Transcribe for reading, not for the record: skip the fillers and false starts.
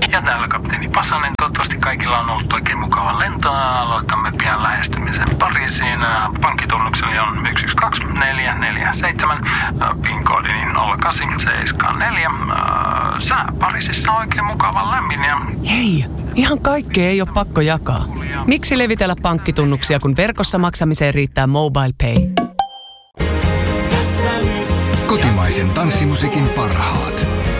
Ja täällä kapteeni Pasanen. Toivottavasti kaikilla on ollut oikein mukava lento. Aloitamme pian lähestymisen Pariisiin. Pankkitunnukseni on 122447. PIN-koodini 0874. Sää Pariisissa on oikein mukava lämmin ja... Hei, ihan kaikkea ei ole pakko jakaa. Miksi levitellä pankkitunnuksia, kun verkossa maksamiseen riittää MobilePay? Kotimaisen tanssimusiikin parhaat.